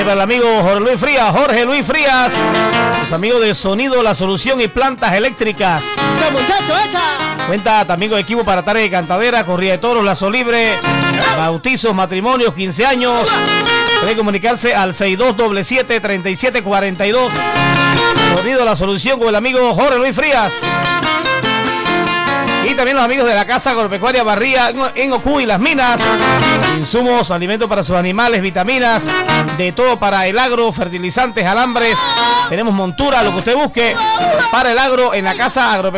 para el amigo Jorge Luis Frías. Los amigos de Sonido La Solución y Plantas Eléctricas. ¡Ese muchacho, echa! Cuenta también con equipo para tarde de cantadera, corrida de toros, lazo libre, bautizos, matrimonios, 15 años. Puede comunicarse al 6277-3742. Sonido La Solución con el amigo Jorge Luis Frías. Y también los amigos de la Casa Agropecuaria Barría en Ocuy, Las Minas. Insumos, alimentos para sus animales, vitaminas, de todo para el agro, fertilizantes, alambres. Tenemos montura, lo que usted busque para el agro en la Casa Agropecuaria.